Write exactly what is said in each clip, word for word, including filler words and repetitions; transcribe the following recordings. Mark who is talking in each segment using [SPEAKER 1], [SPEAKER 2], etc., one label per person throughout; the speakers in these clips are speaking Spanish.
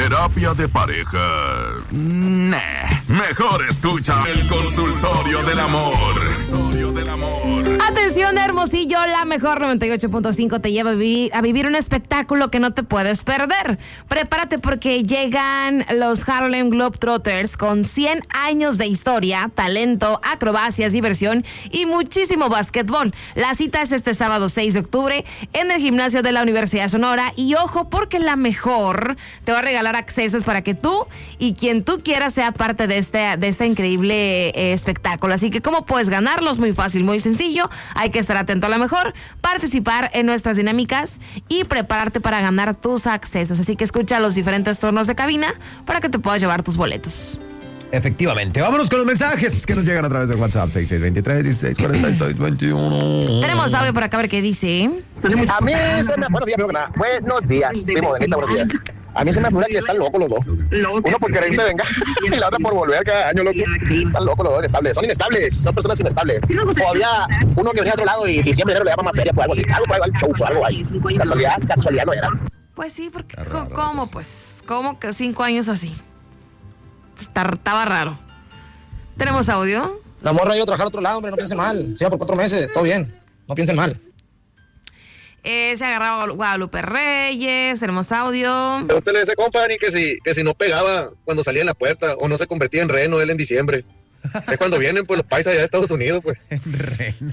[SPEAKER 1] terapia de pareja. Nah, mejor escucha el consultorio del amor. Consultorio del amor.
[SPEAKER 2] Atención, Hermosillo, la mejor noventa y ocho punto cinco te lleva a vivir, a vivir un espectáculo que no te puedes perder. Prepárate porque llegan los Harlem Globetrotters con cien años de historia, talento, acrobacias, diversión y muchísimo básquetbol. La cita es este sábado seis de octubre en el gimnasio de la Universidad Sonora. Y ojo, porque la mejor te va a regalar accesos para que tú y quien tú quieras sea parte de este, de este increíble eh, espectáculo. Así que, ¿cómo puedes ganarlos? Muy fácil, muy sencillo. Hay que estar atento a la mejor, participar en nuestras dinámicas y prepararte para ganar tus accesos. Así que escucha los diferentes turnos de cabina para que te puedas llevar tus boletos.
[SPEAKER 3] Efectivamente. Vámonos con los mensajes que nos llegan a través de WhatsApp. seis seis dos tres, dieciséis cuarenta y seis veintiuno.
[SPEAKER 2] Tenemos audio por acá, a ver qué dice.
[SPEAKER 4] A mí se me... Buenos días, primo, nada. Buenos días, primo, de neta, buenos días. A mí se me figura que están locos los dos. Uno por quererse vengar y la otra por volver cada año, loco. Están locos los dos, inestables. Son inestables, son personas inestables. O había uno que venía de otro lado y diciembre enero le daba más feria por algo así. Algo por algo, show, por algo ahí. Casualidad, casualidad no era.
[SPEAKER 2] Pues sí, porque ¿cómo pues? ¿Cómo que cinco años así? Estaba raro. ¿Tenemos audio?
[SPEAKER 4] La morra iba a trabajar a otro lado, hombre, no piensen mal. Siga por cuatro meses, todo bien. No piensen mal.
[SPEAKER 2] Eh, se agarraba Guadalupe Reyes, tenemos audio.
[SPEAKER 5] Pero usted le dice, compadre, que si, que si no pegaba cuando salía en la puerta o no se convertía en reno él en diciembre. Es cuando vienen pues los paisas allá de Estados Unidos, pues.
[SPEAKER 3] En reno.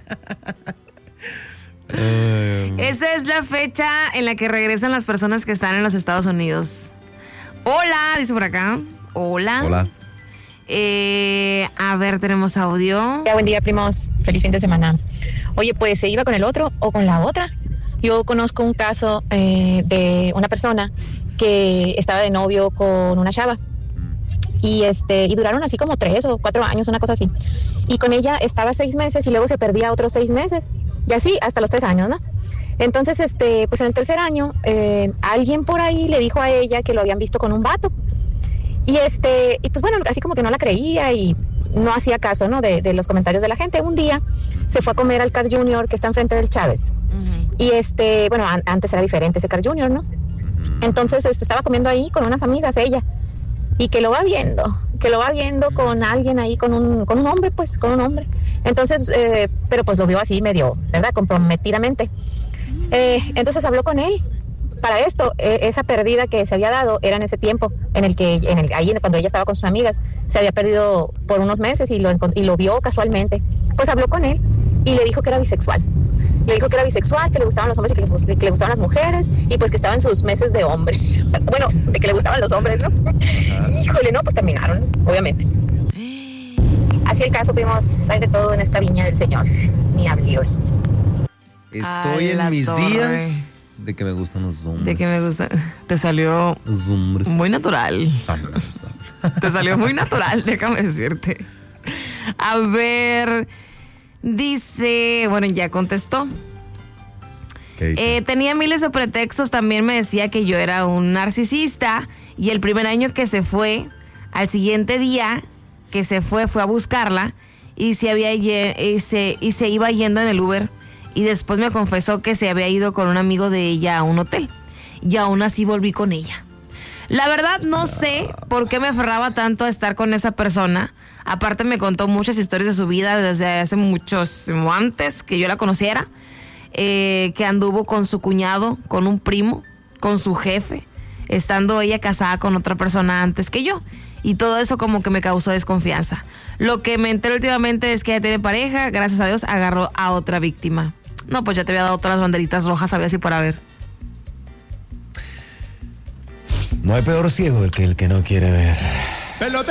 [SPEAKER 2] Esa es la fecha en la que regresan las personas que están en los Estados Unidos. Hola, dice por acá. Hola.
[SPEAKER 3] Hola.
[SPEAKER 2] Eh, a ver, tenemos audio.
[SPEAKER 6] Buen día, primos. Feliz fin de semana. Oye, pues se iba con el otro o con la otra. Yo conozco un caso eh, de una persona que estaba de novio con una chava. Y este y duraron así como tres o cuatro años, una cosa así. Y con ella estaba seis meses y luego se perdía otros seis meses. Y así hasta los tres años, ¿no? Entonces, este, pues en el tercer año, eh, alguien por ahí le dijo a ella que lo habían visto con un vato. Y este, y pues bueno, así como que no la creía y no hacía caso, ¿no? De, de los comentarios de la gente. Un día se fue a comer al Carl Junior que está enfrente del Chávez. Uh-huh. Y este, bueno, an- antes era diferente ese Carl Junior, ¿no? Entonces, este, estaba comiendo ahí con unas amigas ella. Y que lo va viendo, que lo va viendo con alguien ahí, con un, con un hombre, pues, con un hombre. Entonces, eh, pero pues lo vio así medio, ¿verdad? Comprometidamente. Eh, entonces habló con él. Para esto, eh, esa pérdida que se había dado era en ese tiempo, en el que, en el, ahí cuando ella estaba con sus amigas, se había perdido por unos meses y lo, y lo vio casualmente. Pues habló con él y le dijo que era bisexual. Le dijo que era bisexual, que le gustaban los hombres y que, les, que le gustaban las mujeres y pues que estaba en sus meses de hombre. Bueno, de que le gustaban los hombres, ¿no? Híjole, no, pues terminaron, obviamente. Así el caso, primos, hay de todo en esta viña del Señor. Ni hablers.
[SPEAKER 3] Estoy en mis torre. días de que me gustan los hombres.
[SPEAKER 2] De que me gusta. Te salió
[SPEAKER 3] los hombres.
[SPEAKER 2] Muy natural. Te salió muy natural, déjame decirte. A ver, dice, bueno, ya contestó.
[SPEAKER 3] ¿Qué dice?
[SPEAKER 2] Eh, tenía miles de pretextos, también me decía que yo era un narcisista y el primer año que se fue, al siguiente día que se fue, fue a buscarla y se, había, y se, y se iba yendo en el Uber y después me confesó que se había ido con un amigo de ella a un hotel y aún así volví con ella. La verdad no, no sé por qué me aferraba tanto a estar con esa persona. Aparte me contó muchas historias de su vida desde hace muchos antes que yo la conociera. Eh, que anduvo con su cuñado, con un primo, con su jefe, estando ella casada con otra persona antes que yo. Y todo eso como que me causó desconfianza. Lo que me enteré últimamente es que ella tiene pareja, gracias a Dios agarró a otra víctima. No, pues ya te había dado todas las banderitas rojas, había así por haber.
[SPEAKER 3] No hay peor ciego el que el que no quiere ver.